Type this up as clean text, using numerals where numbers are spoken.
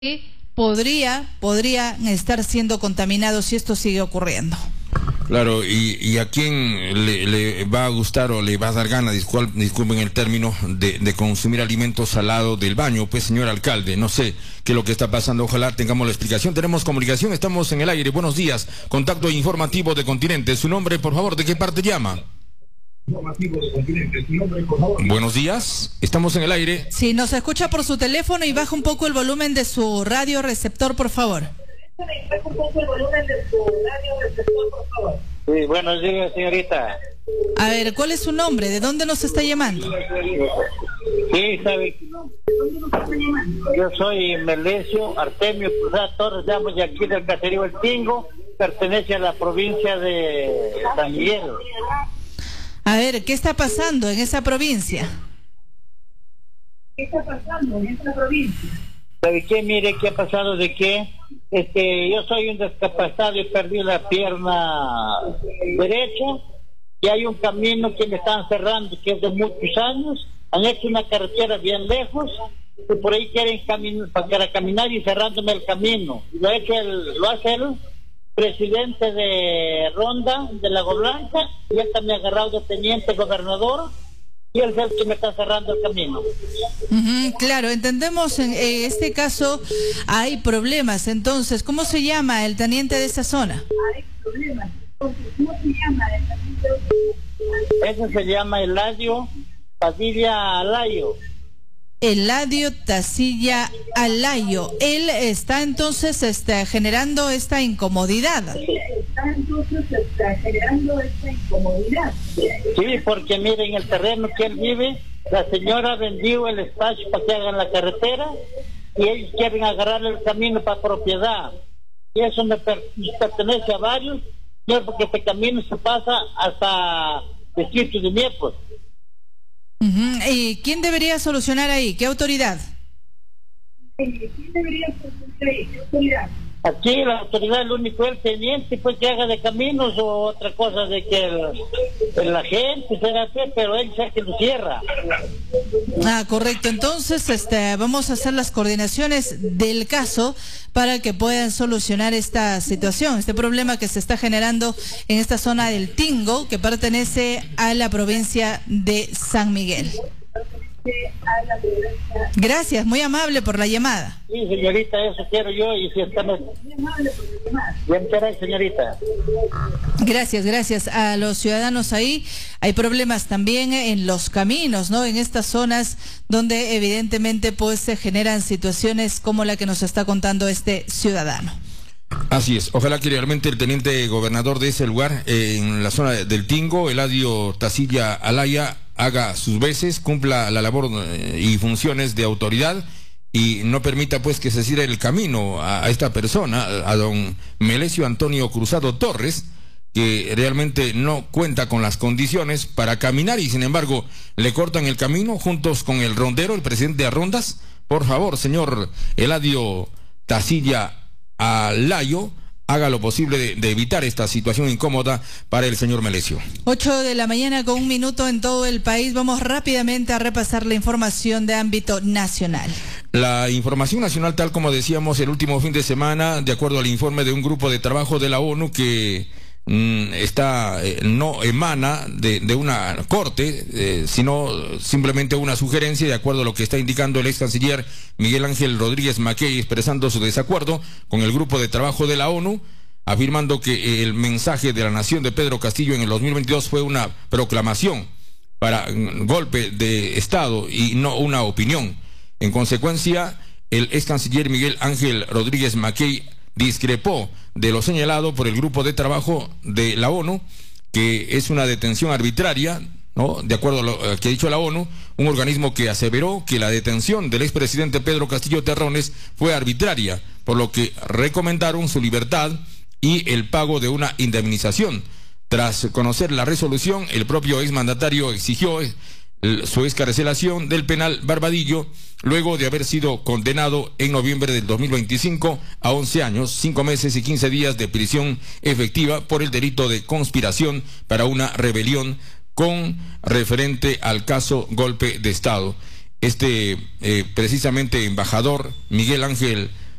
que podrían estar siendo contaminados si esto sigue ocurriendo. Claro, y a quién le va a gustar o le va a dar ganas, disculpen el término, de consumir alimentos salados del baño, pues señor alcalde, no sé qué es lo que está pasando, ojalá tengamos la explicación. Tenemos comunicación, estamos en el aire, buenos días, contacto informativo de Continente, su nombre por favor, ¿de qué parte llama? Buenos días, estamos en el aire. Sí, nos escucha por su teléfono y baja un poco el volumen de su radio receptor, por favor. Sí, buenos días, señorita. A ver, ¿cuál es su nombre? ¿De dónde nos está llamando? Sí, sabe. Yo soy Melesio Artemio Cruzado Torres, llamo de aquí del caserío El Tingo, pertenece a la provincia de San Miguel. A ver, ¿qué está pasando en esa provincia? ¿Sabe qué? Mire, ¿qué ha pasado? De que yo soy un discapacitado y perdí la pierna derecha y hay un camino que me están cerrando que es de muchos años. Han hecho una carretera bien lejos y por ahí quieren para caminar y cerrándome el camino. Lo hace el presidente de Ronda de Lago Blanca y él también ha agarrado de teniente gobernador y él es el que me está cerrando el camino. Claro, entendemos, en este caso hay problemas. Entonces, ¿cómo se llama el teniente de esa zona? Ese se llama Eladio Padilla Alayo. Eladio Tacilla Alayo. Él está entonces generando esta incomodidad. Sí, porque miren, el terreno que él vive, la señora vendió el espacio para que hagan la carretera y ellos quieren agarrarle el camino para propiedad. Y eso me pertenece a varios, porque este camino se pasa hasta el sitio de Miepos. ¿Y quién debería solucionar ahí? ¿Qué autoridad? Aquí la autoridad, el único el teniente, pues que haga de caminos o otra cosa de que la gente se hace, pero él ya que lo cierra. Ah, correcto. Entonces, vamos a hacer las coordinaciones del caso para que puedan solucionar esta situación, este problema que se está generando en esta zona del Tingo, que pertenece a la provincia de San Miguel. Gracias, muy amable por la llamada. Sí, señorita, eso quiero yo y si está bien, señorita. Gracias a los ciudadanos ahí. Hay problemas también en los caminos, ¿no? En estas zonas donde evidentemente pues se generan situaciones como la que nos está contando este ciudadano. Así es, ojalá que realmente el teniente gobernador de ese lugar, en la zona del Tingo, Eladio Tacilla Alaya, haga sus veces, cumpla la labor y funciones de autoridad y no permita pues que se cierre el camino a esta persona, a don Melesio Antonio Cruzado Torres, que realmente no cuenta con las condiciones para caminar y sin embargo le cortan el camino juntos con el rondero, el presidente de Rondas. Por favor, señor Eladio Tacilla Alayo, haga lo posible de evitar esta situación incómoda para el señor Melesio. 8:00 con 1 minuto en todo el país. Vamos rápidamente a repasar la información de ámbito nacional. La información nacional, tal como decíamos el último fin de semana, de acuerdo al informe de un grupo de trabajo de la ONU que no emana de una corte, sino simplemente una sugerencia de acuerdo a lo que está indicando el ex canciller Miguel Ángel Rodríguez Mackey, expresando su desacuerdo con el grupo de trabajo de la ONU, afirmando que el mensaje de la nación de Pedro Castillo en el 2022 fue una proclamación para golpe de Estado y no una opinión. En consecuencia, el ex canciller Miguel Ángel Rodríguez Mackey discrepó de lo señalado por el grupo de trabajo de la ONU, que es una detención arbitraria, ¿no? De acuerdo a lo que ha dicho la ONU, un organismo que aseveró que la detención del expresidente Pedro Castillo Terrones fue arbitraria, por lo que recomendaron su libertad y el pago de una indemnización. Tras conocer la resolución, el propio exmandatario exigió su excarcelación del penal Barbadillo, luego de haber sido condenado en noviembre del 2025 a 11 años, 5 meses y 15 días de prisión efectiva por el delito de conspiración para una rebelión con referente al caso golpe de Estado. Precisamente embajador Miguel Ángel